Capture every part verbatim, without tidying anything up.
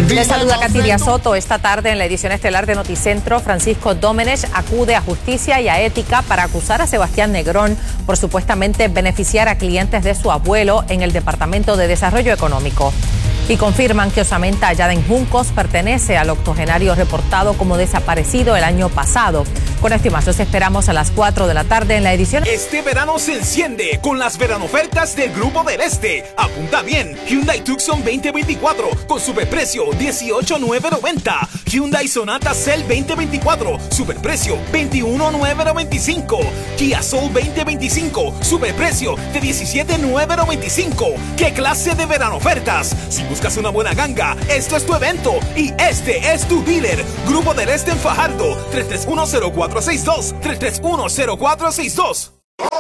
Les saluda Katiria Soto. Esta tarde en la edición estelar de Noticentro, Francisco Domenech acude a Justicia y a Ética para acusar a Sebastián Negrón por supuestamente beneficiar a clientes de su abuelo en el Departamento de Desarrollo Económico. Y confirman que osamenta hallada en Juncos pertenece al octogenario reportado como desaparecido el año pasado. Con esto y más los esperamos a las cuatro de la tarde en la edición. Este verano se enciende con las veranofertas del Grupo del Este. Apunta bien, Hyundai Tucson veinte veinticuatro con superprecio dieciocho mil novecientos noventa. Hyundai Sonata Cell veinte veinticuatro, superprecio veintiuno mil novecientos noventa y cinco. Kia Soul veinte veinticinco, superprecio de diecisiete mil novecientos noventa y cinco. ¿Qué clase de veranofertas? Si buscas una buena ganga, esto es tu evento y este es tu dealer. Grupo del Este en Fajardo, tres tres uno cero cuatro seis dos, tres tres uno cero cuatro seis dos.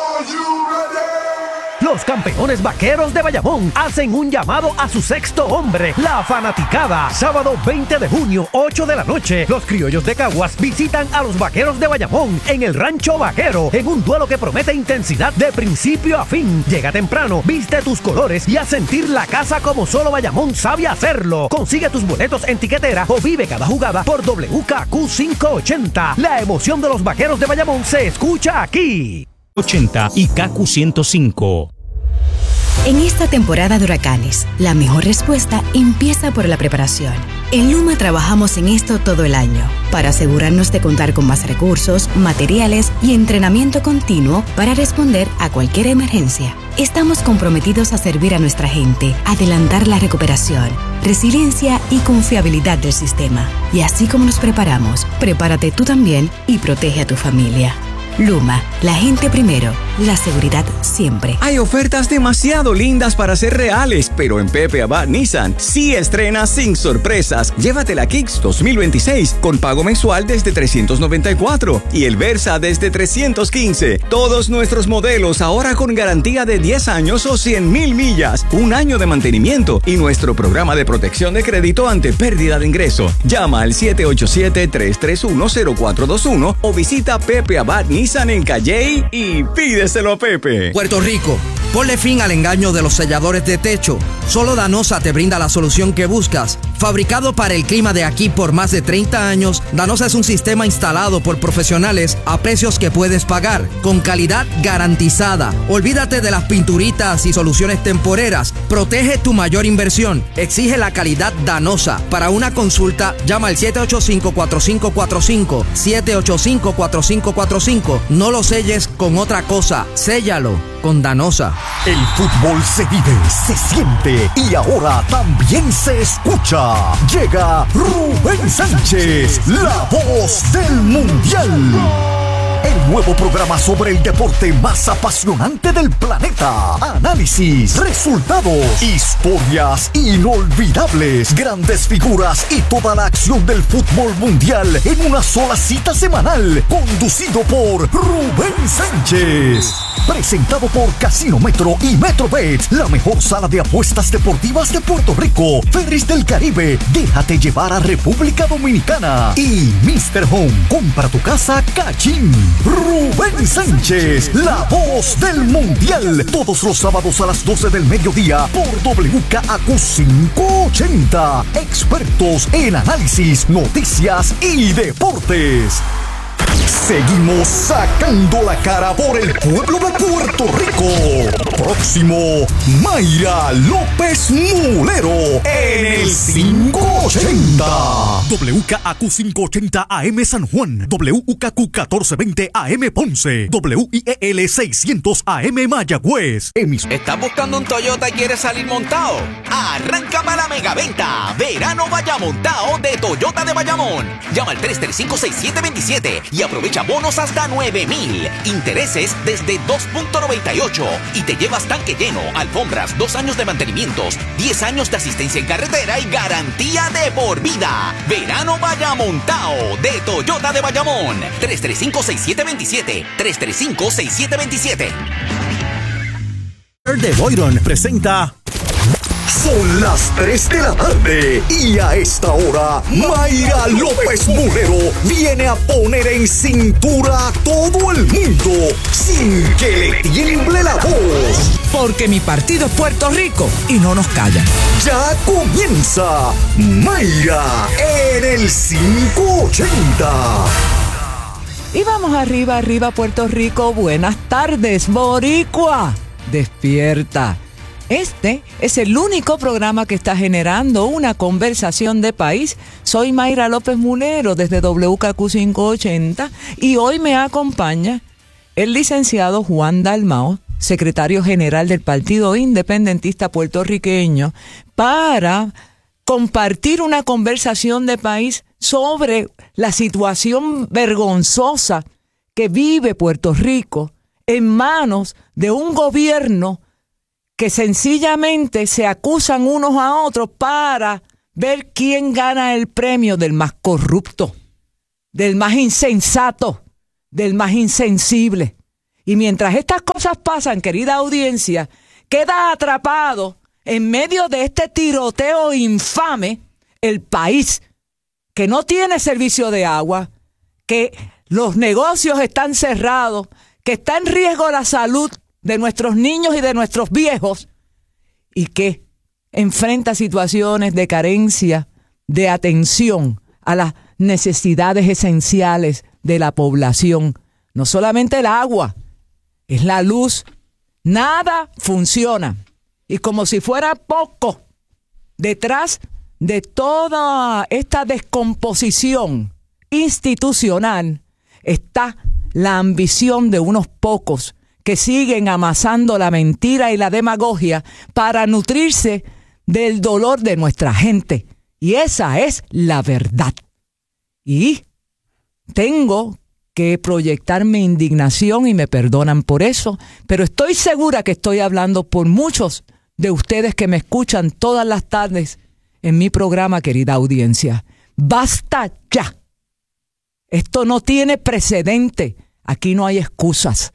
Los campeones vaqueros de Bayamón hacen un llamado a su sexto hombre, la fanaticada. Sábado veinte de junio, ocho de la noche, los criollos de Caguas visitan a los vaqueros de Bayamón en el Rancho Vaquero, en un duelo que promete intensidad de principio a fin. Llega temprano, viste tus colores y a sentir la casa como solo Bayamón sabe hacerlo. Consigue tus boletos en tiquetera o vive cada jugada por W K Q quinientos ochenta. La emoción de los vaqueros de Bayamón se escucha aquí. ochenta y K Q ciento cinco. En esta temporada de huracanes, la mejor respuesta empieza por la preparación. En Luma trabajamos en esto todo el año, para asegurarnos de contar con más recursos, materiales y entrenamiento continuo para responder a cualquier emergencia. Estamos comprometidos a servir a nuestra gente, adelantar la recuperación, resiliencia y confiabilidad del sistema. Y así como nos preparamos, prepárate tú también y protege a tu familia. Luma, la gente primero, la seguridad siempre. Hay ofertas demasiado lindas para ser reales, pero en Pepe Abad Nissan sí estrenas sin sorpresas. Llévate la Kicks dos mil veintiséis con pago mensual desde trescientos noventa y cuatro y el Versa desde trescientos quince. Todos nuestros modelos ahora con garantía de diez años o cien mil millas, un año de mantenimiento y nuestro programa de protección de crédito ante pérdida de ingreso. Llama al siete ocho siete, tres tres uno, cero cuatro dos uno o visita Pepe Abad Nissan en Calley y pídeselo a Pepe. Puerto Rico, ponle fin al engaño de los selladores de techo. Solo Danosa te brinda la solución que buscas. Fabricado para el clima de aquí por más de treinta años, Danosa es un sistema instalado por profesionales a precios que puedes pagar, con calidad garantizada. Olvídate de las pinturitas y soluciones temporeras. Protege tu mayor inversión. Exige la calidad Danosa. Para una consulta, llama al siete ocho cinco, cuatro cinco cuatro cinco, siete ocho cinco, cuatro cinco cuatro cinco. No lo selles con otra cosa, séllalo con Danosa. El fútbol se vive, se siente y ahora también se escucha. Llega Rubén Sánchez, la voz del Mundial. El nuevo programa sobre el deporte más apasionante del planeta. Análisis, resultados, historias inolvidables, grandes figuras y toda la acción del fútbol mundial en una sola cita semanal. Conducido por Rubén Sánchez. Presentado por Casino Metro y Metrobet, la mejor sala de apuestas deportivas de Puerto Rico. Ferris del Caribe, déjate llevar a República Dominicana. Y mister Home, compra tu casa Cachín. Rubén Sánchez, la voz del Mundial. Todos los sábados a las doce del mediodía por W K Q quinientos ochenta. Expertos en análisis, noticias y deportes. Seguimos sacando la cara por el pueblo de Puerto Rico. Próximo, Mayra López Mulero en el quinientos ochenta. W K Q quinientos ochenta A M San Juan, W K Q catorce veinte A M Ponce, W I E L seiscientos A M Mayagüez. ¿Estás buscando un Toyota y quieres salir montado? Arranca para la megaventa. Verano vaya montado de Toyota de Bayamón. Llama al tres tres cinco, seis siete dos siete y aprovecha bonos hasta nueve mil. Intereses desde dos punto noventa y ocho y te llevas tanque lleno, alfombras, dos años de mantenimientos, diez años de asistencia en carretera y garantía de por vida. Verano vaya montado de Toyota de Bayamón. tres tres cinco, seis siete dos siete. tres tres cinco, seis siete dos siete. De Boyron presenta Son las tres de la tarde y a esta hora Mayra López Mulero viene a poner en cintura a todo el mundo sin que le tiemble la voz. Porque mi partido es Puerto Rico y no nos callan. Ya comienza Mayra en el quinientos ochenta. Y vamos arriba, arriba Puerto Rico. Buenas tardes, Boricua. Despierta. Este es el único programa que está generando una conversación de país. Soy Mayra López Mulero desde W K Q quinientos ochenta y hoy me acompaña el licenciado Juan Dalmau, secretario general del Partido Independentista Puertorriqueño, para compartir una conversación de país sobre la situación vergonzosa que vive Puerto Rico en manos de un gobierno que sencillamente se acusan unos a otros para ver quién gana el premio del más corrupto, del más insensato, del más insensible. Y mientras estas cosas pasan, querida audiencia, queda atrapado en medio de este tiroteo infame el país, que no tiene servicio de agua, que los negocios están cerrados, que está en riesgo la salud de nuestros niños y de nuestros viejos, y que enfrenta situaciones de carencia, de atención a las necesidades esenciales de la población. No solamente el agua, es la luz. Nada funciona. Y como si fuera poco, detrás de toda esta descomposición institucional está la ambición de unos pocos que siguen amasando la mentira y la demagogia para nutrirse del dolor de nuestra gente. Y esa es la verdad. Y tengo que proyectar mi indignación y me perdonan por eso, pero estoy segura que estoy hablando por muchos de ustedes que me escuchan todas las tardes en mi programa, querida audiencia. ¡Basta ya! Esto no tiene precedente. Aquí no hay excusas.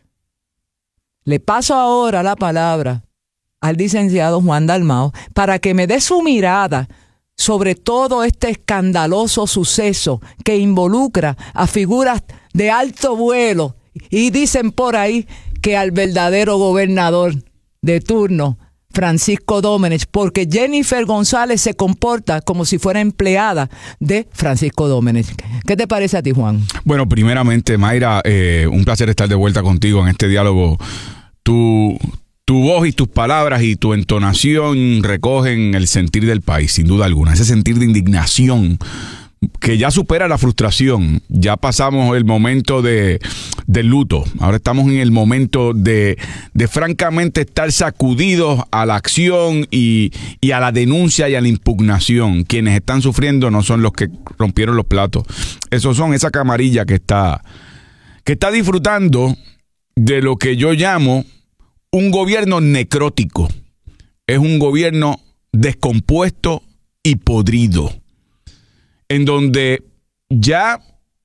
Le paso ahora la palabra al licenciado Juan Dalmau para que me dé su mirada sobre todo este escandaloso suceso que involucra a figuras de alto vuelo y dicen por ahí que al verdadero gobernador de turno, Francisco Domenech, porque Jennifer González se comporta como si fuera empleada de Francisco Domenech. ¿Qué te parece a ti, Juan? Bueno, primeramente, Mayra, eh, un placer estar de vuelta contigo en este diálogo. Tu, tu voz y tus palabras y tu entonación recogen el sentir del país, sin duda alguna. Ese sentir de indignación que ya supera la frustración. Ya pasamos el momento de, del luto. Ahora estamos en el momento de, de francamente estar sacudidos a la acción y, y a la denuncia y a la impugnación. Quienes están sufriendo no son los que rompieron los platos. Esos son esa camarilla que está, que está disfrutando de lo que yo llamo un gobierno necrótico. Es un gobierno descompuesto y podrido, en donde ya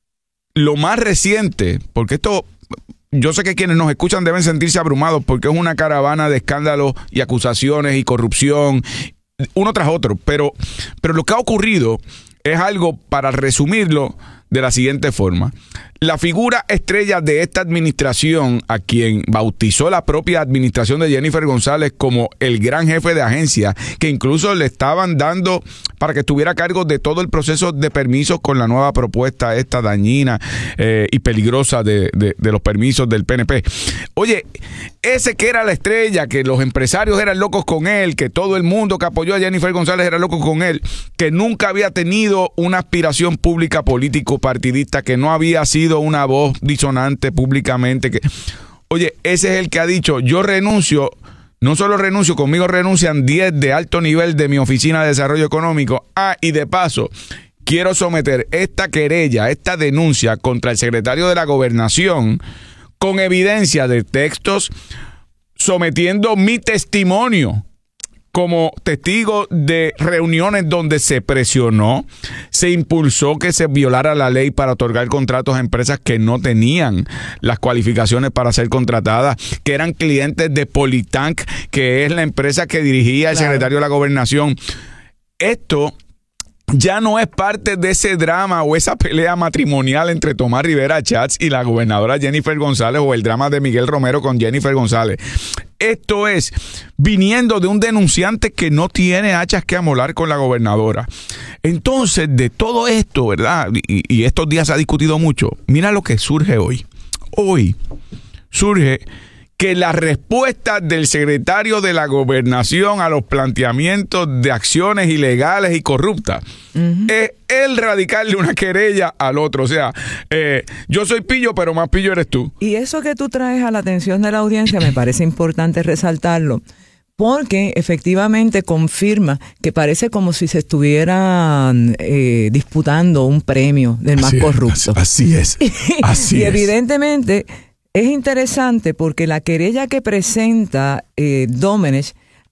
lo más reciente, porque esto, yo sé que quienes nos escuchan deben sentirse abrumados porque es una caravana de escándalos y acusaciones y corrupción, uno tras otro, pero, pero lo que ha ocurrido es algo, para resumirlo, de la siguiente forma. La figura estrella de esta administración, a quien bautizó la propia administración de Jennifer González como el gran jefe de agencia, que incluso le estaban dando para que estuviera a cargo de todo el proceso de permisos con la nueva propuesta esta dañina eh, y peligrosa de, de, de los permisos del P N P. Oye, ese que era la estrella, que los empresarios eran locos con él, que todo el mundo que apoyó a Jennifer González era loco con él, que nunca había tenido una aspiración pública político-partidista, que no había sido una voz disonante públicamente, que, oye, ese es el que ha dicho: yo renuncio, no solo renuncio, conmigo renuncian diez de alto nivel de mi oficina de desarrollo económico. Ah, y de paso, quiero someter esta querella, esta denuncia contra el secretario de la Gobernación con evidencia de textos, sometiendo mi testimonio como testigo de reuniones donde se presionó, Se impulsó que se violara la ley para otorgar contratos a empresas que no tenían las cualificaciones para ser contratadas, que eran clientes de Politank, que es la empresa que dirigía el claro. secretario de la Gobernación. Esto ya no es parte de ese drama o esa pelea matrimonial entre Tomás Rivera Chats y la gobernadora Jennifer González, o el drama de Miguel Romero con Jennifer González. Esto es viniendo de un denunciante que no tiene hachas que amolar con la gobernadora. Entonces, de todo esto, ¿verdad? Y, y estos días se ha discutido mucho. Mira lo que surge hoy. Hoy surge que la respuesta del secretario de la Gobernación a los planteamientos de acciones ilegales y corruptas uh-huh. es el radicarle una querella al otro. O sea, eh, yo soy pillo, pero más pillo eres tú. Y eso que tú traes a la atención de la audiencia me parece importante resaltarlo, porque efectivamente confirma que parece como si se estuvieran eh, disputando un premio del más así corrupto. Es, así es, así y es. evidentemente es interesante porque la querella que presenta eh, Domenech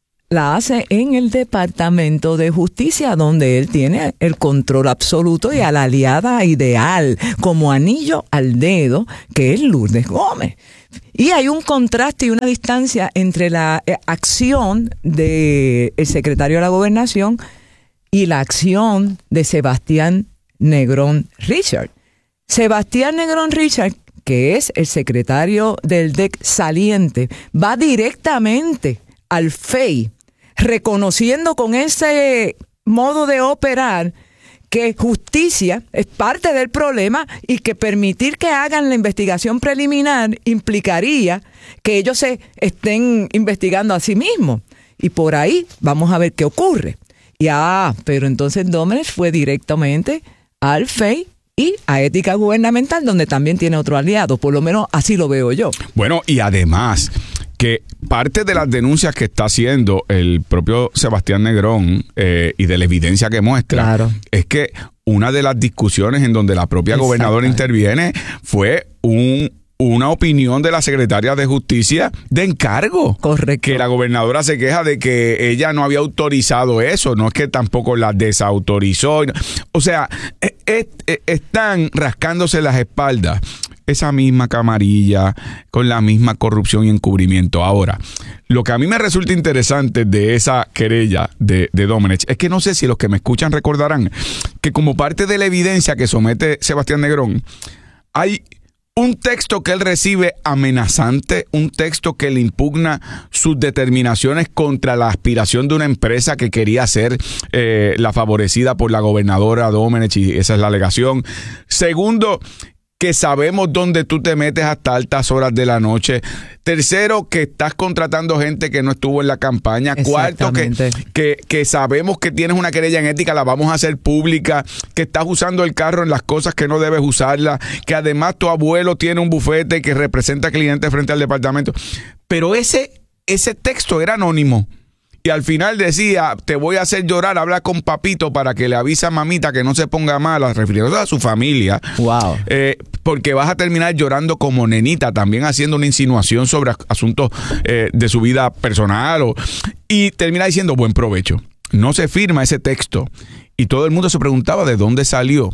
la hace en el Departamento de Justicia, donde él tiene el control absoluto, y a la aliada ideal, como anillo al dedo, que es Lourdes Gómez. Y hay un contraste y una distancia entre la eh, acción del secretario de la Gobernación y la acción de Sebastián Negrón Richard. Sebastián Negrón Richard, que es el secretario del D E C saliente, va directamente al F E I, reconociendo con ese modo de operar que justicia es parte del problema y que permitir que hagan la investigación preliminar implicaría que ellos se estén investigando a sí mismos. Y por ahí vamos a ver qué ocurre. Y ah, pero entonces Domenech fue directamente al F E I y a ética gubernamental, donde también tiene otro aliado. Por lo menos así lo veo yo. Bueno, y además que parte de las denuncias que está haciendo el propio Sebastián Negrón eh, y de la evidencia que muestra, claro, es que una de las discusiones en donde la propia gobernadora interviene fue un una opinión de la secretaria de Justicia de encargo. Correcto. Que la gobernadora se queja de que ella no había autorizado eso, no es que tampoco la desautorizó. O sea, es, es, están rascándose las espaldas. Esa misma camarilla con la misma corrupción y encubrimiento. Ahora, lo que a mí me resulta interesante de esa querella de, de Domenech es que no sé si los que me escuchan recordarán que como parte de la evidencia que somete Sebastián Negrón, hay un texto que él recibe amenazante, un texto que le impugna sus determinaciones contra la aspiración de una empresa que quería ser eh, la favorecida por la gobernadora Domenech, y esa es la alegación. Segundo, que sabemos dónde tú te metes hasta altas horas de la noche. Tercero, que estás contratando gente que no estuvo en la campaña. Cuarto, que, que, que sabemos que tienes una querella en ética, la vamos a hacer pública, que estás usando el carro en las cosas que no debes usarla, que además tu abuelo tiene un bufete que representa clientes frente al departamento. Pero ese, ese texto era anónimo. Y al final decía, te voy a hacer llorar, habla con papito para que le avise a mamita que no se ponga mala, refiriéndose a su familia. Wow. Eh, porque vas a terminar llorando como nenita, también haciendo una insinuación sobre asuntos eh, de su vida personal. O, y termina diciendo, buen provecho. No se firma ese texto. Y todo el mundo se preguntaba de dónde salió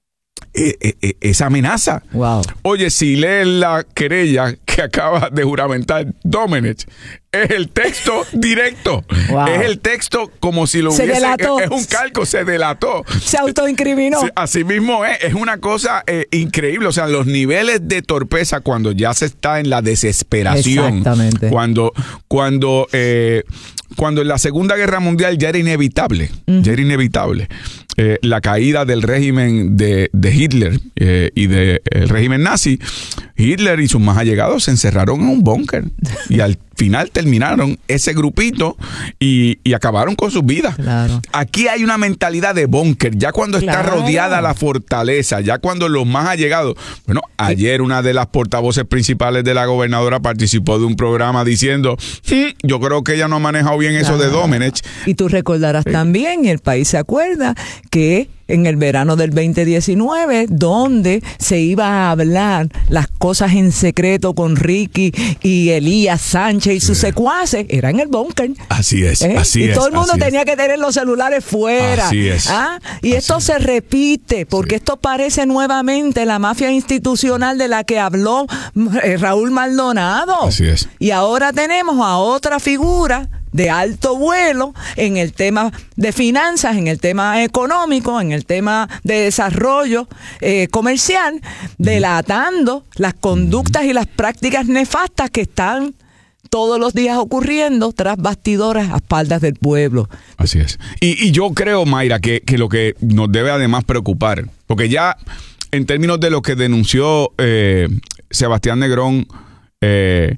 eh, eh, esa amenaza. Wow. Oye, si lees la querella que acaba de juramentar Domenech, es el texto directo. Wow. Es el texto como si lo se hubiese... Delató. Es, es un calco, se delató. Se autoincriminó. Así mismo es. Es una cosa eh, increíble. O sea, los niveles de torpeza cuando ya se está en la desesperación. Exactamente. Cuando, cuando, eh, cuando en la Segunda Guerra Mundial ya era inevitable. Uh-huh. Ya era inevitable. Eh, la caída del régimen de, de Hitler eh, y del de, régimen nazi. Hitler y sus más allegados se encerraron en un búnker y al final terminaron ese grupito y, y acabaron con sus vidas. Claro. Aquí hay una mentalidad de búnker, ya cuando está claro. rodeada la fortaleza, ya cuando los más allegados... Bueno, ayer una de las portavoces principales de la gobernadora participó de un programa diciendo, hm, yo creo que ella no ha manejado bien claro. eso de Domenech. Y tú recordarás sí. también, y el país se acuerda, que en el verano del veinte diecinueve, donde se iba a hablar las cosas en secreto con Ricky y Elías Sánchez y sus sí. secuaces, era en el búnker. Así es, ¿Eh? así y es. Y todo el mundo tenía es. que tener los celulares fuera. Así es. ¿Ah? Y así esto es. se repite, porque sí. esto parece nuevamente la mafia institucional de la que habló eh, Raúl Maldonado. Así es. Y ahora tenemos a otra figura de alto vuelo en el tema de finanzas, en el tema económico, en el tema de desarrollo eh, comercial, delatando las conductas y las prácticas nefastas que están todos los días ocurriendo tras bastidores a espaldas del pueblo. Así es. Y, y yo creo, Mayra, que, que lo que nos debe además preocupar, porque ya en términos de lo que denunció eh, Sebastián Negrón, eh,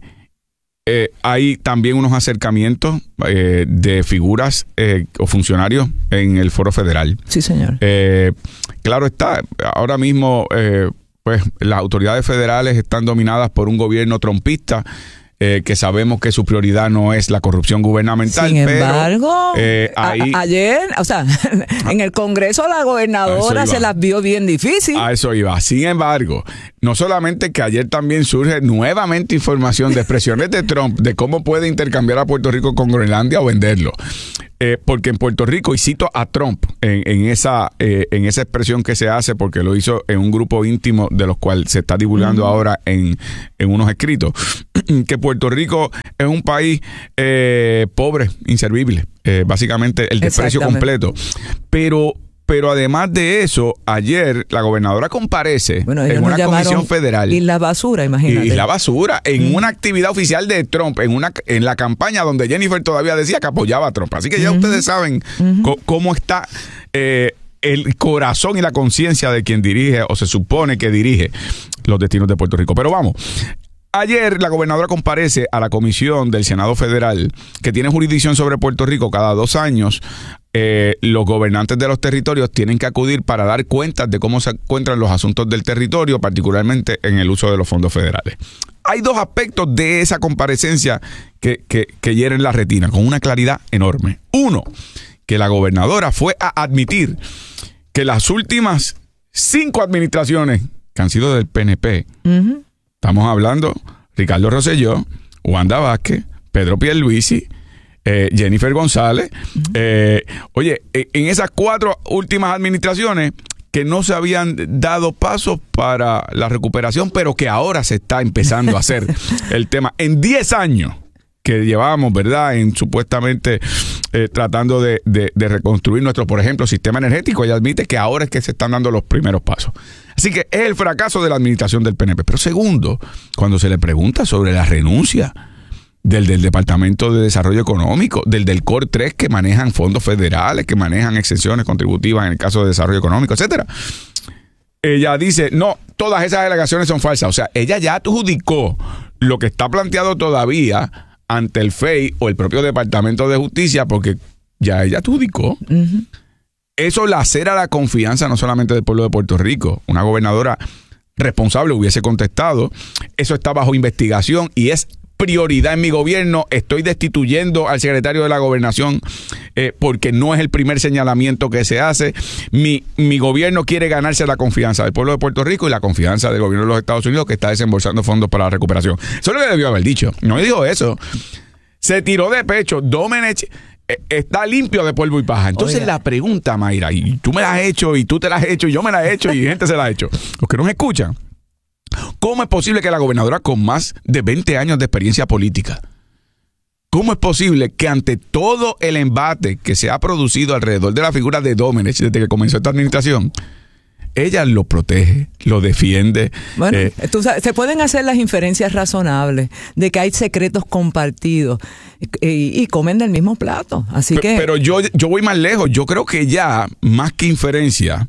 Eh, hay también unos acercamientos eh, de figuras eh, o funcionarios en el Foro Federal. Sí, señor. Eh, claro está, ahora mismo eh, pues las autoridades federales están dominadas por un gobierno trompista eh, que sabemos que su prioridad no es la corrupción gubernamental. Sin embargo, pero, eh, ahí, a, ayer, o sea, en el Congreso la gobernadora se las vio bien difícil. A eso iba. Sin embargo, no solamente que ayer también surge nuevamente información de expresiones de Trump de cómo puede intercambiar a Puerto Rico con Groenlandia o venderlo. Eh, porque en Puerto Rico, y cito a Trump en, en esa eh, en esa expresión que se hace, porque lo hizo en un grupo íntimo de los cuales se está divulgando uh-huh. ahora en, en unos escritos, que Puerto Rico es un país eh, pobre, inservible, eh, básicamente el desprecio completo. Pero Pero además de eso, ayer la gobernadora comparece bueno, en una comisión federal. Y la basura, imagínate. Y la basura, en mm. una actividad oficial de Trump, en una en la campaña donde Jennifer todavía decía que apoyaba a Trump. Así que ya mm-hmm. ustedes saben mm-hmm. co- cómo está eh, el corazón y la conciencia de quien dirige o se supone que dirige los destinos de Puerto Rico. Pero vamos. Ayer la gobernadora comparece a la comisión del Senado Federal que tiene jurisdicción sobre Puerto Rico cada dos años. Eh, los gobernantes de los territorios tienen que acudir para dar cuentas de cómo se encuentran los asuntos del territorio, particularmente en el uso de los fondos federales. Hay dos aspectos de esa comparecencia que, que, que hieren la retina con una claridad enorme. Uno, que la gobernadora fue a admitir que las últimas cinco administraciones que han sido del P N P, uh-huh. estamos hablando Ricardo Rosselló, Wanda Vázquez, Pedro Pierluisi, Eh, Jennifer González, eh, oye, en esas cuatro últimas administraciones que no se habían dado pasos para la recuperación, pero que ahora se está empezando a hacer el tema. En diez años que llevamos, ¿verdad? En supuestamente eh, tratando de, de, de reconstruir nuestro, por ejemplo, sistema energético, ella admite que ahora es que se están dando los primeros pasos. Así que es el fracaso de la administración del P N P. Pero segundo, cuando se le pregunta sobre la renuncia Del, del Departamento de Desarrollo Económico, del del C O R tres que manejan fondos federales, que manejan exenciones contributivas en el caso de desarrollo económico, etcétera. Ella dice, no, todas esas alegaciones son falsas. O sea, ella ya adjudicó lo que está planteado todavía ante el F E I o el propio Departamento de Justicia, porque ya ella adjudicó. Uh-huh. Eso lacera la confianza no solamente del pueblo de Puerto Rico. Una gobernadora responsable hubiese contestado, eso está bajo investigación y es prioridad en mi gobierno, estoy destituyendo al secretario de la Gobernación eh, porque no es el primer señalamiento que se hace. Mi, mi gobierno quiere ganarse la confianza del pueblo de Puerto Rico y la confianza del gobierno de los Estados Unidos que está desembolsando fondos para la recuperación. Eso es lo que debió haber dicho. No dijo eso. Se tiró de pecho. Domenech eh, está limpio de polvo y paja. Entonces, oiga, la pregunta, Mayra, y tú me la has hecho, y tú te la has hecho, y yo me la he hecho, y gente se la ha hecho. Los que nos escuchan, ¿cómo es posible que la gobernadora con más de veinte años de experiencia política, cómo es posible que ante todo el embate que se ha producido alrededor de la figura de Domenech desde que comenzó esta administración, ella lo protege, lo defiende? Bueno, eh, tú sabes, se pueden hacer las inferencias razonables de que hay secretos compartidos y, y comen del mismo plato. Así pero, que... Pero yo, yo voy más lejos. Yo creo que ya, más que inferencia,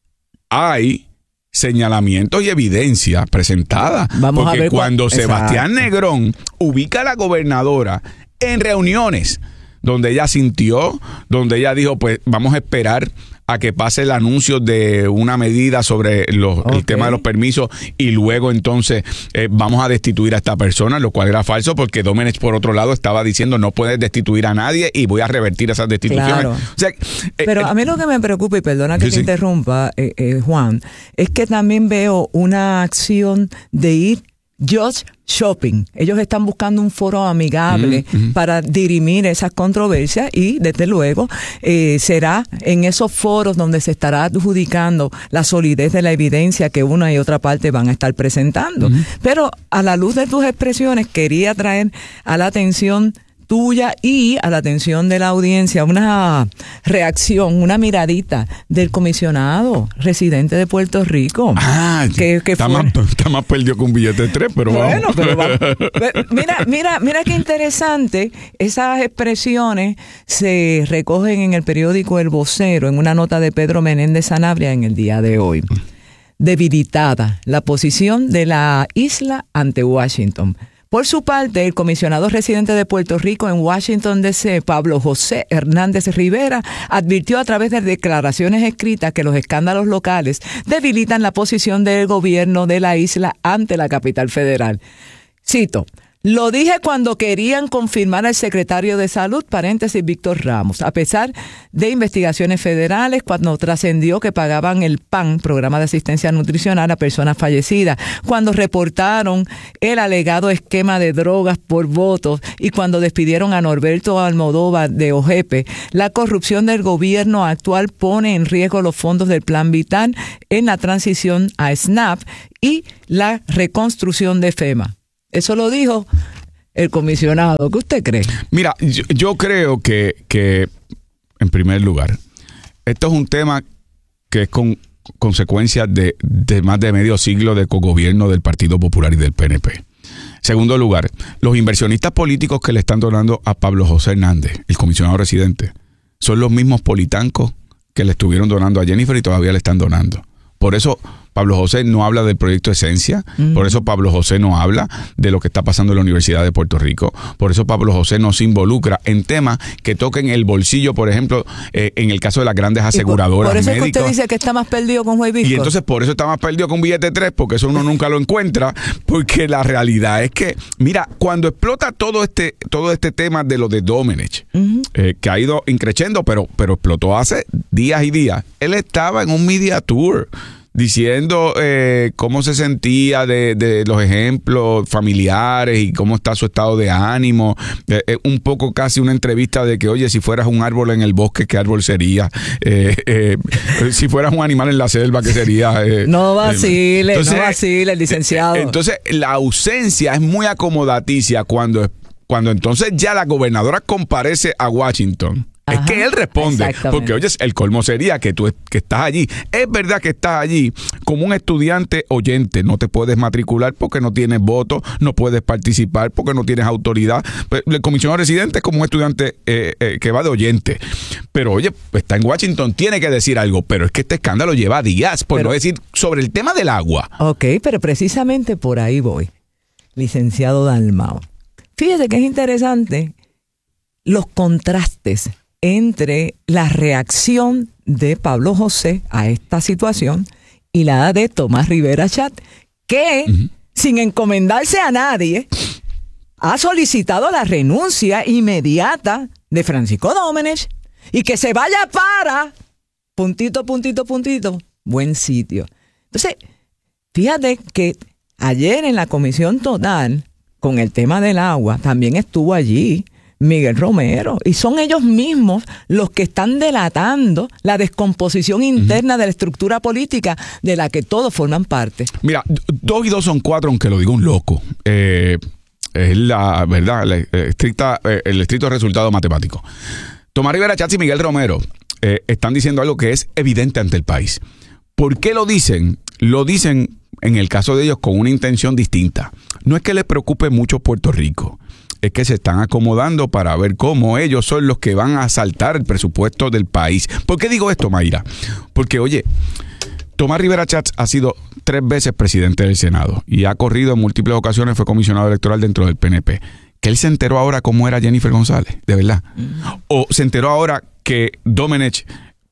hay señalamientos y evidencia presentada. Vamos porque a ver cuando cuál, Sebastián exacto. Negrón ubica a la gobernadora en reuniones donde ella sintió, donde ella dijo, pues vamos a esperar a que pase el anuncio de una medida sobre los, okay. el tema de los permisos y luego entonces eh, vamos a destituir a esta persona, lo cual era falso porque Domenech por otro lado estaba diciendo no puedes destituir a nadie y voy a revertir esas destituciones. Claro. O sea, eh, Pero a mí lo que me preocupa, y perdona que sí, te sí. interrumpa, eh, eh, Juan, es que también veo una acción de ir just shopping. Ellos están buscando un foro amigable mm-hmm. para dirimir esas controversias y, desde luego, eh, será en esos foros donde se estará adjudicando la solidez de la evidencia que una y otra parte van a estar presentando. Mm-hmm. Pero, a la luz de tus expresiones, quería traer a la atención tuya y a la atención de la audiencia una reacción, una miradita del comisionado residente de Puerto Rico. Ah, que, que está, más, está más perdido que un billete de tres, pero bueno, vamos. Pero vamos. Mira, mira, mira qué interesante. Esas expresiones se recogen en el periódico El Vocero, en una nota de Pedro Menéndez Sanabria en el día de hoy. Debilitada la posición de la isla ante Washington. Por su parte, el comisionado residente de Puerto Rico en Washington, D C, Pablo José Hernández Rivera, advirtió a través de declaraciones escritas que los escándalos locales debilitan la posición del gobierno de la isla ante la capital federal. Cito: lo dije cuando querían confirmar al secretario de Salud, paréntesis, Víctor Ramos, a pesar de investigaciones federales, cuando trascendió que pagaban el P A N, Programa de Asistencia Nutricional, a personas fallecidas, cuando reportaron el alegado esquema de drogas por votos y cuando despidieron a Norberto Almodóvar de OGEPE. La corrupción del gobierno actual pone en riesgo los fondos del Plan Vital en la transición a SNAP y la reconstrucción de FEMA. Eso lo dijo el comisionado. ¿Qué usted cree? Mira, yo, yo creo que, que, en primer lugar, esto es un tema que es con consecuencia de, de más de medio siglo de cogobierno del Partido Popular y del P N P. Segundo lugar, los inversionistas políticos que le están donando a Pablo José Hernández, el comisionado residente, son los mismos politancos que le estuvieron donando a Jennifer y todavía le están donando. Por eso Pablo José no habla del proyecto Esencia, uh-huh. por eso Pablo José no habla de lo que está pasando en la Universidad de Puerto Rico, por eso Pablo José no se involucra en temas que toquen el bolsillo, por ejemplo, eh, en el caso de las grandes aseguradoras médicas. Por, por eso médicos. Es que usted dice que está más perdido con Juez Visco. Y entonces por eso está más perdido con billete tres, porque eso uno nunca lo encuentra, porque la realidad es que, mira, cuando explota todo este todo este tema de lo de Domenech, uh-huh. eh, que ha ido increciendo, pero, pero explotó hace días y días, él estaba en un media tour diciendo eh, cómo se sentía de, de los ejemplos familiares y cómo está su estado de ánimo. Eh, eh, un poco casi una entrevista de que, oye, si fueras un árbol en el bosque, ¿qué árbol sería? Eh, eh, si fueras un animal en la selva, ¿qué sería? Eh, no vacile, entonces, no vacile, el licenciado. Entonces, la ausencia es muy acomodaticia cuando, cuando entonces ya la gobernadora comparece a Washington. Ajá, es que él responde, porque oye, el colmo sería que tú que estás allí. Es verdad que estás allí como un estudiante oyente, no te puedes matricular porque no tienes voto, no puedes participar porque no tienes autoridad. El comisionado residente es como un estudiante eh, eh, que va de oyente. Pero oye, está en Washington, tiene que decir algo, pero es que este escándalo lleva días, por pero, no decir sobre el tema del agua. Ok, pero precisamente por ahí voy, licenciado Dalmau. Fíjese que es interesante los contrastes entre la reacción de Pablo José a esta situación y la de Tomás Rivera Chat, que uh-huh. sin encomendarse a nadie ha solicitado la renuncia inmediata de Francisco Domenech y que se vaya para puntito, puntito, puntito, buen sitio. Entonces, fíjate que ayer en la Comisión Total, con el tema del agua, también estuvo allí Miguel Romero, y son ellos mismos los que están delatando la descomposición interna uh-huh. de la estructura política de la que todos forman parte. Mira, dos y dos son cuatro, aunque lo diga un loco. Eh, es la verdad, la estricta, eh, el estricto resultado matemático. Tomás Rivera Chatz y Miguel Romero eh, están diciendo algo que es evidente ante el país. ¿Por qué lo dicen? Lo dicen, en el caso de ellos, con una intención distinta. No es que les preocupe mucho Puerto Rico, es que se están acomodando para ver cómo ellos son los que van a asaltar el presupuesto del país. ¿Por qué digo esto, Mayra? Porque, oye, Tomás Rivera Chatz ha sido tres veces presidente del Senado y ha corrido en múltiples ocasiones, fue comisionado electoral dentro del P N P. Que él se enteró ahora cómo era Jennifer González, de verdad. Mm. O se enteró ahora que Domenech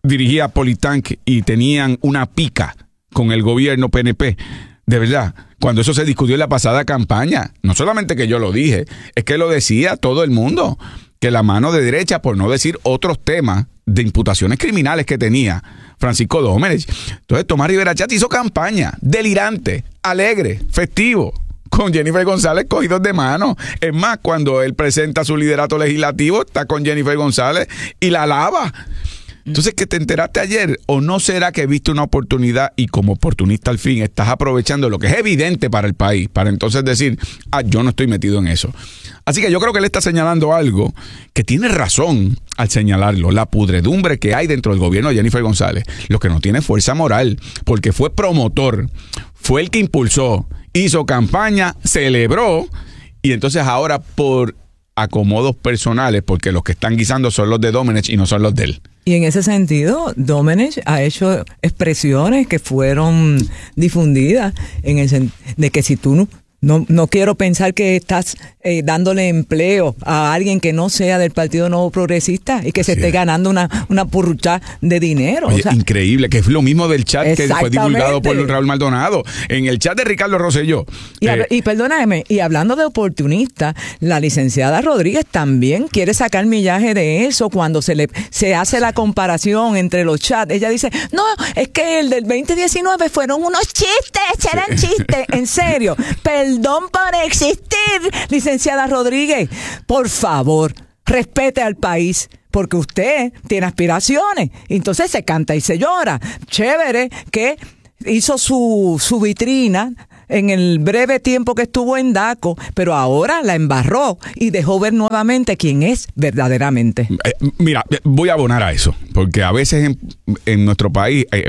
dirigía Politank y tenían una pica con el gobierno P N P. De verdad, cuando eso se discutió en la pasada campaña, no solamente que yo lo dije, es que lo decía todo el mundo, que la mano de derecha, por no decir otros temas de imputaciones criminales que tenía Francisco Domenech. Entonces Tomás Rivera Chat hizo campaña delirante, alegre, festivo, con Jennifer González cogidos de mano. Es más, cuando él presenta su liderato legislativo, está con Jennifer González y la alaba. Entonces, ¿que te enteraste ayer? ¿O no será que viste una oportunidad y como oportunista al fin estás aprovechando lo que es evidente para el país para entonces decir, ah, yo no estoy metido en eso? Así que yo creo que él está señalando algo que tiene razón al señalarlo, la pudredumbre que hay dentro del gobierno de Jennifer González, lo que no tiene fuerza moral, porque fue promotor, fue el que impulsó, hizo campaña, celebró, y entonces ahora por acomodos personales, porque los que están guisando son los de Domenech y no son los de él. Y en ese sentido, Domenech ha hecho expresiones que fueron difundidas en el sen- de que si tú no, no, no quiero pensar que estás eh, dándole empleo a alguien que no sea del Partido Nuevo Progresista y que se Así esté es. ganando una, una purrucha de dinero. Oye, o sea, increíble, que es lo mismo del chat que fue divulgado por Exactamente. Raúl Maldonado. En el chat de Ricardo Rosselló. Y, hab- eh, y perdóname, y hablando de oportunista, la licenciada Rodríguez también quiere sacar millaje de eso cuando se le se hace la comparación entre los chats. Ella dice, no, es que el del veinte diecinueve fueron unos chistes, eran chistes. En serio, perdón por existir, licenciada Rodríguez. Por favor, respete al país, porque usted tiene aspiraciones. Entonces se canta y se llora. Chévere que hizo su, su vitrina en el breve tiempo que estuvo en DACO, pero ahora la embarró y dejó ver nuevamente quién es verdaderamente. eh, mira, voy a abonar a eso, porque a veces en, en nuestro país, eh,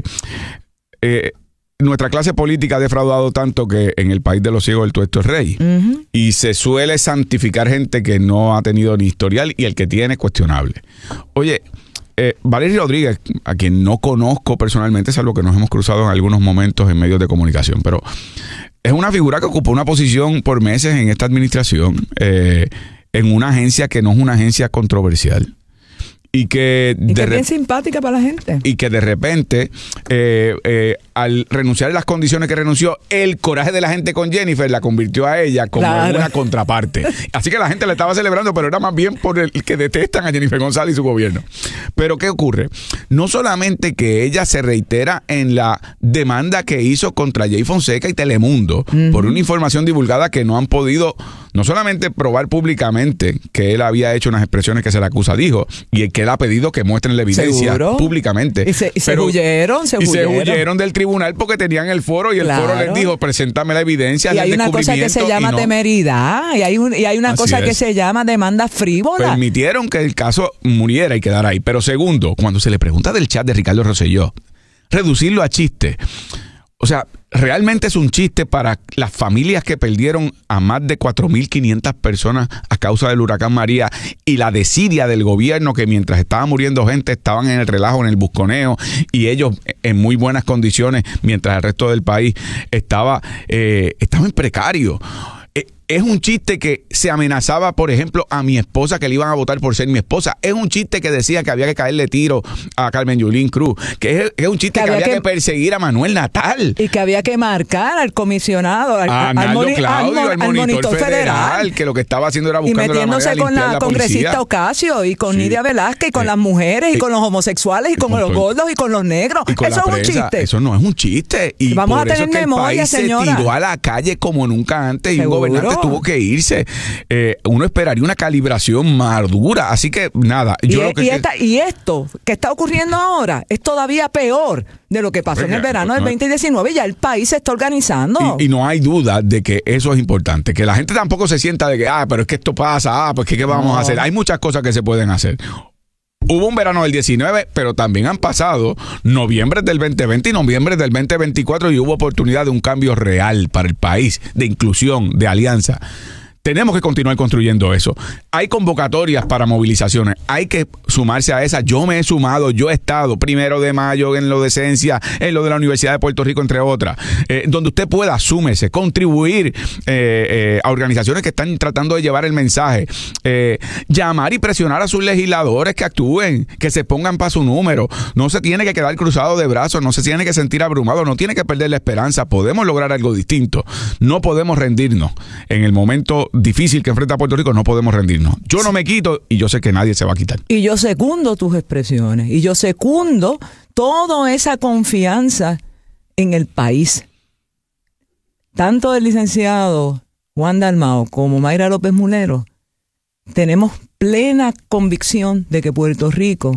eh, nuestra clase política ha defraudado tanto que en el país de los ciegos el tuesto es rey. Uh-huh. Y se suele santificar gente que no ha tenido ni historial y el que tiene es cuestionable. Oye, eh, Valeria Rodríguez, a quien no conozco personalmente, salvo que nos hemos cruzado en algunos momentos en medios de comunicación, pero es una figura que ocupó una posición por meses en esta administración, eh, en una agencia que no es una agencia controversial. Y que, Y que de es bien re- simpática para la gente. y que de repente, eh, eh, al renunciar a las condiciones que renunció, el coraje de la gente con Jennifer la convirtió a ella como Claro. una contraparte. Así que la gente la estaba celebrando, pero era más bien por el que detestan a Jennifer González y su gobierno. Pero ¿qué ocurre? No solamente que ella se reitera en la demanda que hizo contra Jay Fonseca y Telemundo uh-huh. por una información divulgada que no han podido no solamente probar públicamente que él había hecho unas expresiones que se le acusa, dijo, y que él ha pedido que muestren la evidencia ¿Seguro? públicamente. Y se, y se Pero- huyeron, se y se huyeron. huyeron del tribunal porque tenían el foro y el Claro. foro les dijo, preséntame la evidencia Y del hay una cosa que se descubrimiento", llama y no temeridad, y hay, un, y hay una Así cosa que es. se llama demanda frívola. permitieron que el caso muriera y quedara ahí. Pero segundo, cuando se le pregunta del chat de Ricardo Rosselló, reducirlo a chiste. O sea, realmente es un chiste para las familias que perdieron a más de cuatro mil quinientas personas a causa del huracán María y la desidia del gobierno que mientras estaba muriendo gente estaban en el relajo, en el busconeo y ellos en muy buenas condiciones mientras el resto del país estaba, eh, estaba en precario. Eh, Es un chiste que se amenazaba, por ejemplo, a mi esposa, que le iban a votar por ser mi esposa. Es un chiste que decía que había que caerle tiro a Carmen Yulín Cruz. Que es, es un chiste que, que había que, que perseguir a Manuel Natal. Y que había que marcar al comisionado, al, a al, Arnaldo moni, Claudio, al, al monitor, al monitor federal, federal, que lo que estaba haciendo era buscando y metiéndose la manera con de la, la congresista policía. Ocasio y con Sí. Nidia Velázquez y con Eh, las mujeres y eh, con los homosexuales y, y con, con los todo. gordos y con los negros. Y con eso la es prensa. un chiste. Eso no es un chiste. Y vamos por a eso tener es que memoria, el país señora. se tiró a la calle como nunca antes y ¿Seguro? un gobernante tuvo que irse. Eh, uno esperaría una calibración madura. Así que nada. Yo y, lo que y, que... esta, y esto que está ocurriendo ahora es todavía peor de lo que pasó Venga, en el verano del no, veinte diecinueve. Ya el país se está organizando. Y, y no hay duda de que eso es importante. Que la gente tampoco se sienta de que, ah, pero es que esto pasa, ah, pues ¿qué, qué vamos no. a hacer? Hay muchas cosas que se pueden hacer. Hubo un verano del diecinueve, pero también han pasado noviembre del veinte veinte y noviembre del veinte veinticuatro y hubo oportunidad de un cambio real para el país, de inclusión, de alianza. Tenemos que continuar construyendo eso. Hay convocatorias para movilizaciones. Hay que sumarse a esas. Yo me he sumado, yo he estado primero de mayo en lo de Esencia, en lo de la Universidad de Puerto Rico, entre otras. Eh, donde usted pueda, súmese, contribuir eh, eh, a organizaciones que están tratando de llevar el mensaje. Eh, llamar y presionar a sus legisladores que actúen, que se pongan para su número. No se tiene que quedar cruzado de brazos, no se tiene que sentir abrumado, no tiene que perder la esperanza. Podemos lograr algo distinto. No podemos rendirnos. En el momento difícil que enfrenta Puerto Rico, no podemos rendirnos. Yo no me quito y yo sé que nadie se va a quitar. Y yo secundo tus expresiones y yo secundo toda esa confianza en el país. Tanto el licenciado Juan Dalmau como Mayra López Mulero tenemos plena convicción de que Puerto Rico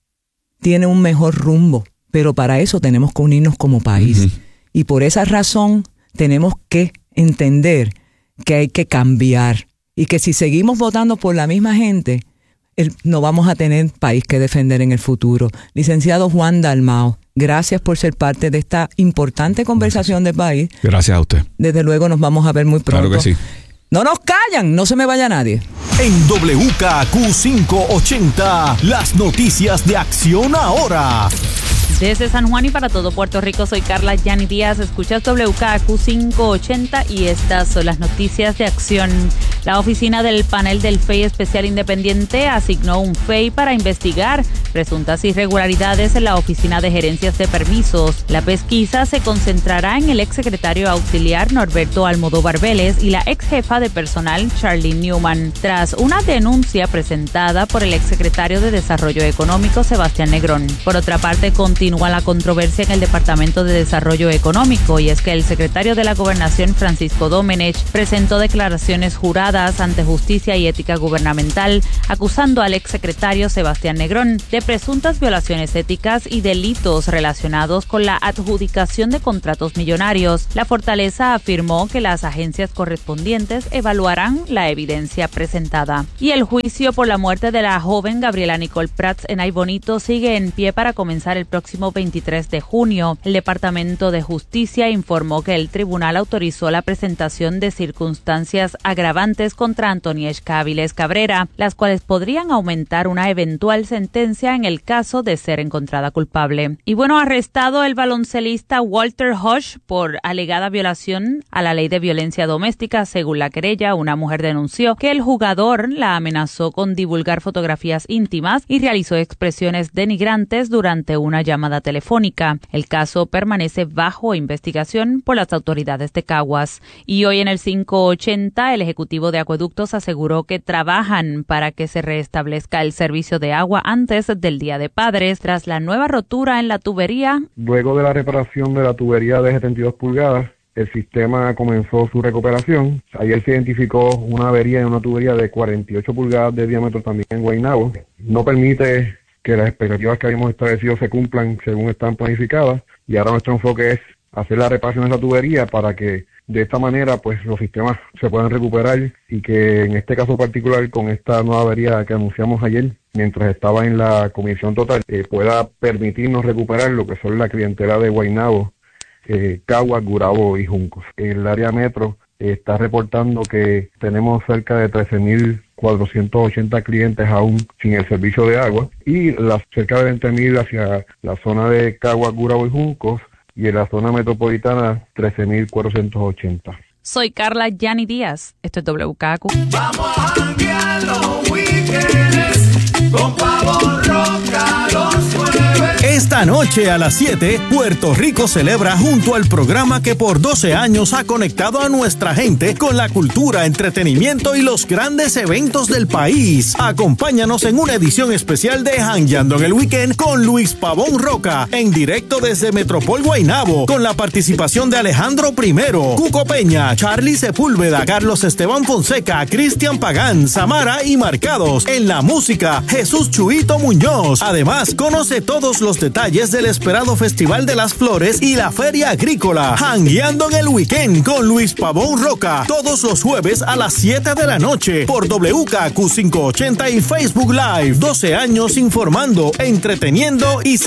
tiene un mejor rumbo, pero para eso tenemos que unirnos como país. Uh-huh. Y por esa razón tenemos que entender que hay que cambiar y que si seguimos votando por la misma gente, el, no vamos a tener país que defender en el futuro. Licenciado Juan Dalmau, gracias por ser parte de esta importante conversación del país. Gracias a usted. Desde luego nos vamos a ver muy pronto. Claro que sí. No nos callan, no se me vaya nadie. En W K Q quinientos ochenta, las noticias de Acción Ahora. Desde San Juan y para todo Puerto Rico, soy Carla Yani Díaz. Escuchas W K Q quinientos ochenta y estas son las noticias de Acción. La oficina del panel del F E I Especial Independiente asignó un F E I para investigar presuntas irregularidades en la Oficina de Gerencias de Permisos. La pesquisa se concentrará en el exsecretario auxiliar Norberto Almodóvar Vélez y la ex jefa de personal Charlene Newman, tras una denuncia presentada por el exsecretario de Desarrollo Económico Sebastián Negrón. Por otra parte, continúa la controversia en el Departamento de Desarrollo Económico, y es que el secretario de la Gobernación, Francisco Domenech, presentó declaraciones juradas ante Justicia y Ética Gubernamental, acusando al exsecretario Sebastián Negrón de presuntas violaciones éticas y delitos relacionados con la adjudicación de contratos millonarios. La Fortaleza afirmó que las agencias correspondientes evaluarán la evidencia presentada. Y el juicio por la muerte de la joven Gabriela Nicole Prats en Ay Bonito sigue en pie para comenzar el próximo veintitrés de junio. El Departamento de Justicia informó que el tribunal autorizó la presentación de circunstancias agravantes contra Antonieshka Avilés Cabrera, las cuales podrían aumentar una eventual sentencia en el caso de ser encontrada culpable. Y bueno, arrestado el baloncelista Walter Hodge por alegada violación a la ley de violencia doméstica. Según la querella, una mujer denunció que el jugador la amenazó con divulgar fotografías íntimas y realizó expresiones denigrantes durante una llamada telefónica. El caso permanece bajo investigación por las autoridades de Caguas. Y hoy en el quinientos ochenta, el ejecutivo de Acueductos aseguró que trabajan para que se restablezca el servicio de agua antes del Día de Padres, tras la nueva rotura en la tubería. Luego de la reparación de la tubería de setenta y dos pulgadas, el sistema comenzó su recuperación. Ayer se identificó una avería en una tubería de cuarenta y ocho pulgadas de diámetro también en Guaynabo. No permite que las expectativas que habíamos establecido se cumplan según están planificadas, y ahora nuestro enfoque es hacer la reparación de esa tubería para que de esta manera pues los sistemas se puedan recuperar, y que en este caso particular, con esta nueva avería que anunciamos ayer mientras estaba en la comisión total, eh, pueda permitirnos recuperar lo que son la clientela de Guaynabo, eh, Caguas, Gurabo y Juncos. El área metro eh, está reportando que tenemos cerca de trece mil cuatrocientos ochenta clientes aún sin el servicio de agua, y las cerca de veinte mil hacia la zona de Caguas, Gurabo y Juncos, y en la zona metropolitana trece mil cuatrocientos ochenta. Soy Carla Yani Díaz. Esto es W K Q. Vamos a janguear los weekends con Pavo Roca los jueves. Esta noche a las siete, Puerto Rico celebra junto al programa que por doce años ha conectado a nuestra gente con la cultura, entretenimiento y los grandes eventos del país. Acompáñanos en una edición especial de Jangueando en el Weekend con Luis Pavón Roca, en directo desde Metropol Guaynabo, con la participación de Alejandro Primero, Cuco Peña, Charlie Sepúlveda, Carlos Esteban Fonseca, Cristian Pagán, Samara y Marcados. En la música, Jesús Chuito Muñoz. Además, conoce todos los detalles del esperado Festival de las Flores y la Feria Agrícola. Jangueando en el Weekend con Luis Pavón Roca, todos los jueves a las siete de la noche por W K Q quinientos ochenta y Facebook Live. doce años informando, entreteniendo y